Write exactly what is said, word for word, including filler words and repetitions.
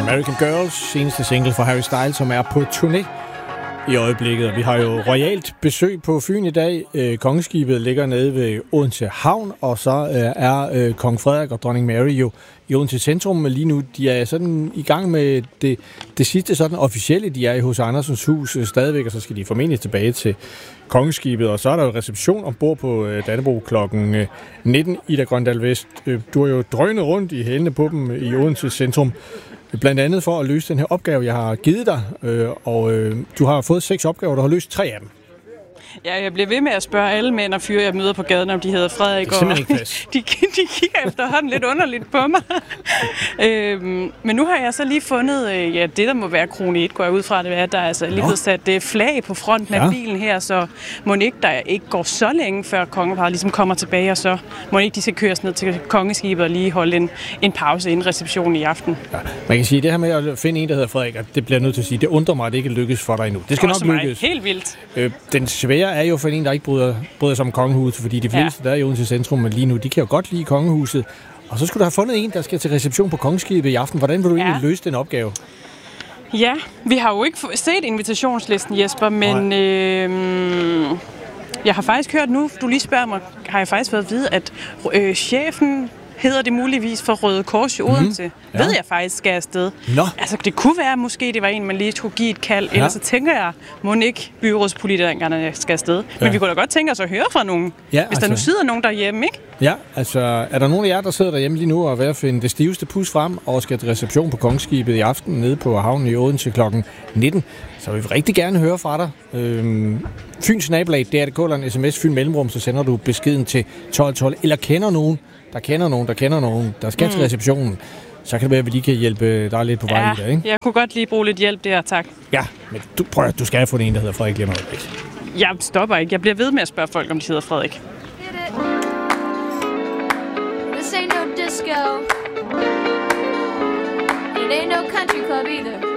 American Girls, seneste single fra Harry Styles, som er på turné i øjeblikket. Og vi har jo royalt besøg på Fyn i dag. Øh, kongeskibet ligger nede ved Odense Havn, og så øh, er øh, kong Frederik og dronning Mary jo i Odense Centrum. Men lige nu, de er sådan i gang med det, det sidste sådan officielle. De er i H C Andersens hus øh, stadigvæk, og så skal de formentlig tilbage til kongeskibet. Og så er der jo reception ombord på øh, Dannebrog klokken øh, nitten. Ida Grøndal Vest, øh, du har jo drønet rundt i hælene på dem i Odense Centrum. Blandt andet for at løse den her opgave, jeg har givet dig, øh, og øh, du har fået seks opgaver, du har løst tre af dem. Ja, jeg bliver ved med at spørge alle mænd og fyre, jeg møder på gaden, om de hedder Frederik. Det er simpelthen ikke plads. De, de kigger efterhånden lidt underligt på mig. øhm, men nu har jeg så lige fundet, øh, ja, det der må være krone et, går jeg ud fra, det er, at der er altså lige blevet sat øh, flag på fronten ja. af bilen her, så må ikke, der ikke går så længe, før kongeparret ligesom kommer tilbage, og så må ikke, de skal køres ned til kongeskibet og lige holde en, en pause inden receptionen i aften. Ja, man kan sige, det her med at finde en, der hedder Frederik, det bliver nødt til at sige, det undrer mig, at det ikke lykkes for dig endnu. Det skal også nok lykkes. Helt vildt. Øh, den svære er jo for en, der ikke bryder, bryder sig om kongehuset, fordi de fleste, ja. der er i Odense Centrum, men lige nu, de kan jo godt lide kongehuset. Og så skulle du have fundet en, der skal til reception på kongeskibet i aften. Hvordan vil du ja. egentlig løse den opgave? Ja, vi har jo ikke set invitationslisten, Jesper, men øh, jeg har faktisk hørt nu, du lige spørger mig, har jeg faktisk fået at vide, at øh, chefen hedder det muligvis for Røde Kors i Odense. Mm-hmm. Ja. Ved jeg faktisk skal afsted. Nå. Altså, det kunne være, måske det var en, man lige skulle give et kald. Ja. Ellers så tænker jeg, må ikke byrådspolitikerne skal afsted. Ja. Men vi kunne da godt tænke os at høre fra nogen, ja, hvis altså, der nu sidder nogen derhjemme, ikke? Ja, altså, er der nogen af jer, der sidder derhjemme lige nu og er ved at finde det stiveste pus frem og skal til reception på kongeskibet i aften nede på havnen i Odense klokken nitten, så vil vi rigtig gerne høre fra dig. Øhm, Fyns nabolag, det er det kolder en sms, Fyn Mellemrum, så sender du beskeden til tolv tolv, eller kender nogen, der kender nogen, der kender nogen, der skal mm. til receptionen, så kan det være, at vi lige kan hjælpe dig lidt på vej ja, i dag, ikke? Jeg kunne godt lige bruge lidt hjælp der, tak. Ja, men du, prøv at, du skal have fundet en, der hedder Frederik lige om øjeblik. Jeg stopper ikke. Jeg bliver ved med at spørge folk, om de hedder Frederik. This ain't no disco. It ain't no country club either.